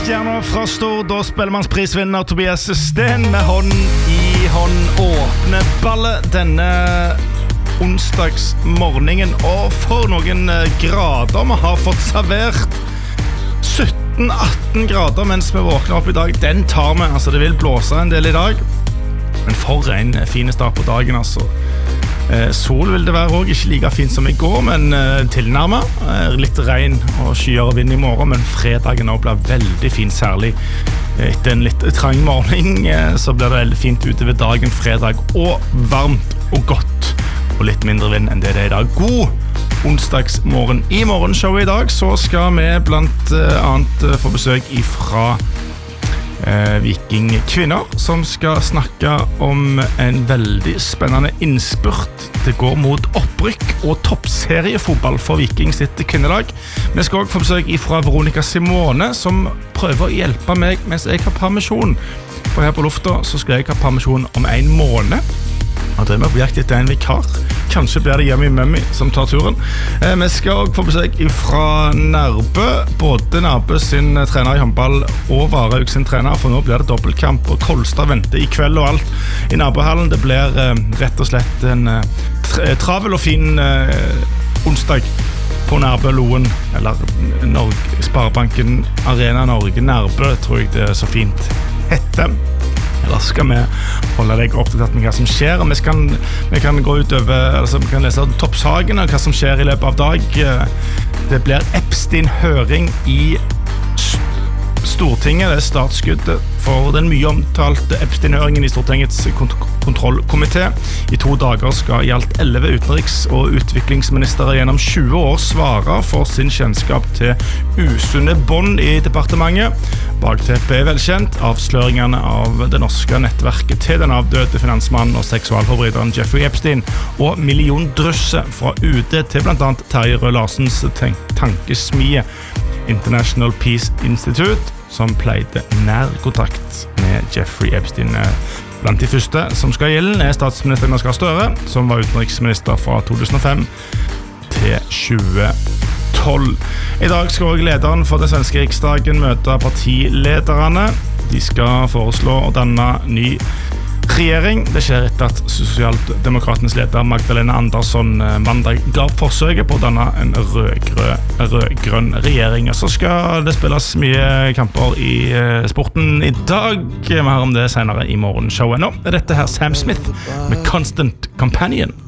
Stjerner fra Stord og Spellemannsprisvinner Tobias Sten med hånd i hånd åpner ballet denne onsdagsmorgenen. Og for noen grader vi har fått servert. 17-18 grader mens vi våkner opp i dag. Den tar vi, altså det vil blåse en del i dag. Men for en fin start på dagen, altså. Sol vil det være også, ikke like fint som i går, men tilnærmet. Litt regn og skyer og vind i morgen, men fredagen også blir veldig fin, særlig etter en litt trang morgen, så blir det veldig fint utover dagen fredag, og varmt og godt, og litt mindre vind enn det er i dag. God onsdagsmorgen. I morgenshowet i dag så skal vi blant annet få besøk ifra Viking kvinner som skal snakke om en veldig spennende innspurt. Det går mot opprykk og toppseriefotball for Viking sitt kvinnelag. Vi skal også få besøk fra Veronica Simone som prøver å hjelpe meg mens jeg har permisjon. For her på lufta så skal jeg ha permisjon om en måned. Og det er vi på jakt etter en vikar. Kanskje blir det Yummy Mummy som tar turen. Vi skal også få besøk fra Nærbø. Både Nærbø sin trener i håndball og Varhaug sin trener. For nå blir det dobbeltkamp, og Kolstad venter i kveld og alt i Nærbøhallen. Det blir rett og slett en travel og fin onsdag på Nærbø Loen. Eller Sparebanken Arena Norge Nærbø, tror jeg det er så fint heter. Eller skal vi holde deg opptatt med hva som skjer, og vi kan gå utover, altså vi kan lese toppsakene og hva som skjer i løpet av dag. Det blir Epstein-høring i Stortinget. Det er startskuddet for den mye omtalte Epstein-høringen i Stortingets kontrollkomité. I 2 dager skal i alt 11 utenriks- og utviklingsministere gjennom 20 år svare for sin kjennskap til usunne bånd i departementet. Bakteppet er velkjent. Avsløringene av det norske nettverket til den avdøde finansmannen og seksualforbryteren Jeffrey Epstein, og milliondrysset fra UD til blant annet Terje Rød Larsens tankesmie International Peace Institute, som pleide nær kontakt med Jeffrey Epstein. Blant de første som skal gjelden er statsminister Jonas Gahr Støre, som var utenriksminister fra 2005 til 2012. I dag skal også lederen for den svenske riksdagen møte partilederne. De skal foreslå å danne ny regjering. Det skjer etter at Sosialdemokratenes leder Magdalena Andersson mandag ga forsøket på å danne en rød-grønn regjering. Så skal det spilles mye kamper i sporten i dag. Vi har om det senere i morgenshowet. Nå er dette her Sam Smith med Constant Companion.